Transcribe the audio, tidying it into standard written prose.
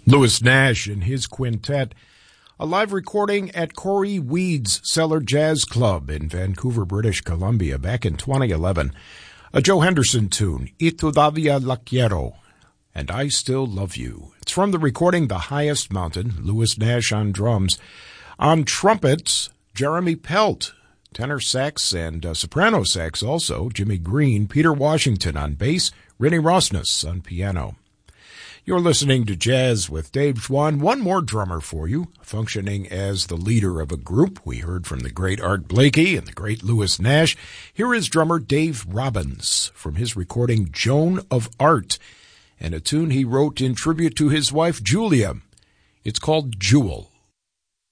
Louis Nash and his quintet, a live recording at Corey Weed's Cellar Jazz Club in Vancouver, British Columbia, back in 2011. A Joe Henderson tune, Y Todavía La Quiero, and I Still Love You. It's from the recording The Highest Mountain, Louis Nash on drums. On trumpets, Jeremy Pelt. Tenor sax and soprano sax also, Jimmy Green. Peter Washington on bass, Rennie Rosnes on piano. You're listening to Jazz with Dave Schwann. One more drummer for you, functioning as the leader of a group. We heard from the great Art Blakey and the great Louis Nash. Here is drummer Dave Robbins from his recording Joan of Art, and a tune he wrote in tribute to his wife Julia. It's called Jewel.